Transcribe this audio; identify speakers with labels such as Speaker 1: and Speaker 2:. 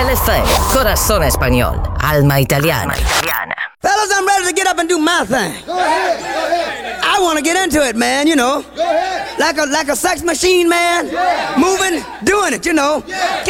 Speaker 1: Telefe, Corazón Español, Alma Italiana.
Speaker 2: Fellas, I'm ready to get up and do my thing.
Speaker 3: Go ahead.
Speaker 2: I want to get into it, man, you know.
Speaker 3: Go ahead.
Speaker 2: Like a sex machine, man.
Speaker 3: Yeah.
Speaker 2: Moving, doing it, you know.
Speaker 3: Yeah.